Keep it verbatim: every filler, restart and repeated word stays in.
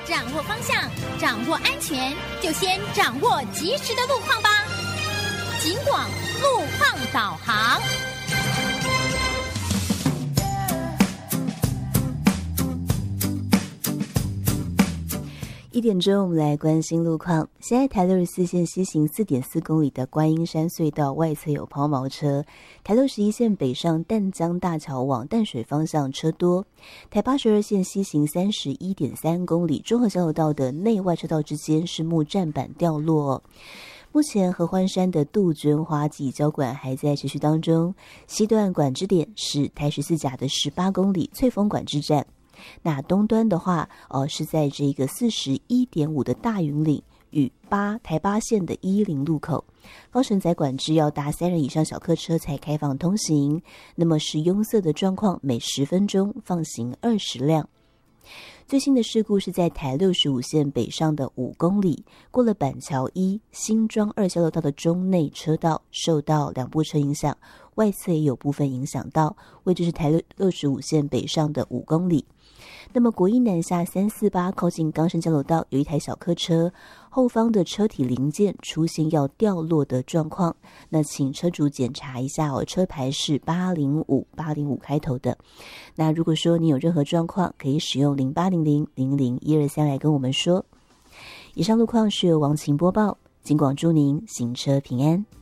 掌握方向，掌握安全，就先掌握及时的路况吧。警广路况导航。 一点钟，我们来关心路况。现在台六十四线西行 四点四 公里的观音山隧道外侧有抛锚车，台六十一线北上淡江大桥往淡水方向车多。台八十二线西行 三十一点三 公里中和交流道的内外车道之间是木栈板掉落。目前合欢山的杜鹃花季交管还在持续当中，西段管制点是台十四甲的十八公里翠峰管制站。那东端的话，呃，是在这个 四十一点五 的大云岭与八台八线的一零路口，高承载管制要搭三人以上小客车才开放通行，那么是拥塞的状况，每十分钟放行二十辆。最新的事故是在台六十五线北上的五公里，过了板桥一新庄二交流道的中内车道受到两部车影响，外侧也有部分影响到，位置是台六十五线北上的五公里。那么国一南下三四八靠近冈山交流道有一台小客车，后方的车体零件出现要掉落的状况，那请车主检查一下哦，车牌是八零五八零五开头的。那如果说你有任何状况，可以使用零八零零零零一二三来跟我们说。以上路况是由王晴播报，警广祝您行车平安。